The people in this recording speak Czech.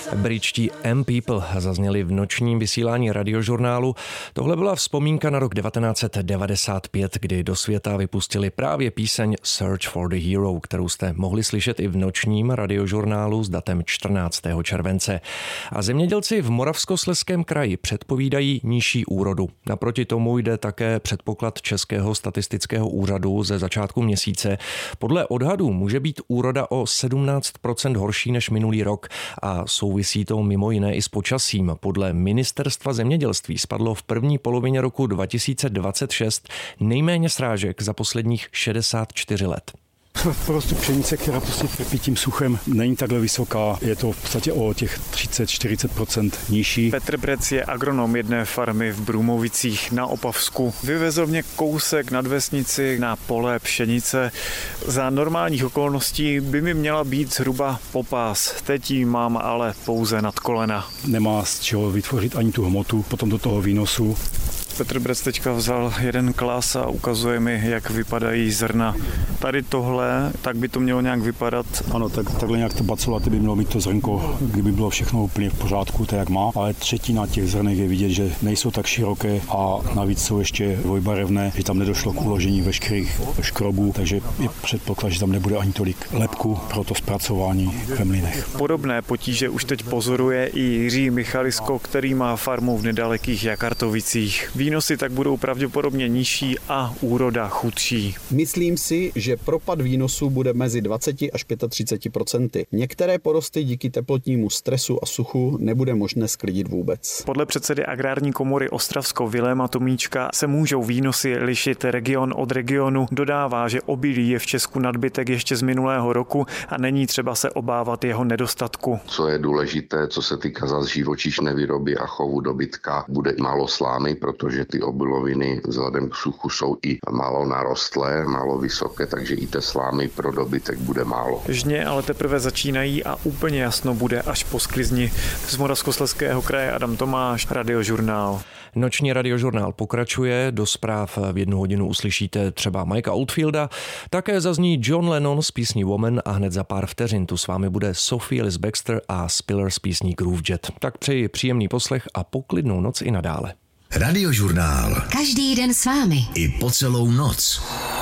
Britští M-People zazněli v nočním vysílání Radiožurnálu. Tohle byla vzpomínka na rok 1995, kdy do světa vypustili právě píseň Search for the Hero, kterou jste mohli slyšet i v nočním Radiožurnálu s datem 14. července. A zemědělci v Moravskoslezském kraji předpovídají nižší úrodu. Naproti tomu jde také předpoklad Českého statistického úřadu ze začátku měsíce. Podle odhadů může být úroda o 17% horší než minulý rok a souvisí to mimo jiné i s počasím. Podle Ministerstva zemědělství spadlo v první polovině roku 2026 nejméně srážek za posledních 64 let. Prostě pšenice, která prostě trpí tím suchem, není takhle vysoká, je to v podstatě o těch 30-40% nižší. Petr Brec je agronom jedné farmy v Brumovicích na Opavsku. Vyvezl mě kousek nad vesnici na pole pšenice. Za normálních okolností by mi měla být zhruba po pás. Teď ji mám ale pouze nad kolena. Nemá z čeho vytvořit ani tu hmotu, potom do toho výnosu. Petr Brec teďka vzal jeden klas a ukazuje mi, jak vypadají zrna. Tady tohle, tak by to mělo nějak vypadat. Ano, takhle nějak to baculaty by mělo být to zrnko, kdyby bylo všechno úplně v pořádku, tak jak má, ale třetina těch zrnek je vidět, že nejsou tak široké a navíc jsou ještě dvojbarevné, že tam nedošlo k uložení veškerých škrobů, takže je předpoklad, že tam nebude ani tolik lepku pro to zpracování ve mlynech. Podobné potíže už teď pozoruje i Jiří Michalisko, který má farmu v nedalekých Jakartovicích. Výnosy tak budou pravděpodobně nižší a úroda chudší. Myslím si, že propad výnosů bude mezi 20 až 35%. Některé porosty díky teplotnímu stresu a suchu nebude možné sklidit vůbec. Podle předsedy Agrární komory Ostravsko Viléma Tomíčka se můžou výnosy lišit region od regionu. Dodává, že obilí je v Česku nadbytek ještě z minulého roku a není třeba se obávat jeho nedostatku. Co je důležité, co se týká zase živočišné výroby a chovu dobytka, bude málo slámy, protože ty obiloviny vzhledem k suchu jsou i málo narostlé, málo vysoké, takže i té slámy pro dobytek bude málo. Žně ale teprve začínají a úplně jasno bude až po sklizni. Z Moravskoslezského kraje Adam Tomáš, Radiožurnál. Noční Radiožurnál pokračuje, do zpráv v 1 hodinu uslyšíte třeba Mikea Oldfielda, také zazní John Lennon z písní Woman a hned za pár vteřin tu s vámi bude Sophie Ellis Bextor a Spiller z písní Groove Jet. Tak přeji příjemný poslech a poklidnou noc i nadále. Radiožurnál. Každý den s vámi. I po celou noc.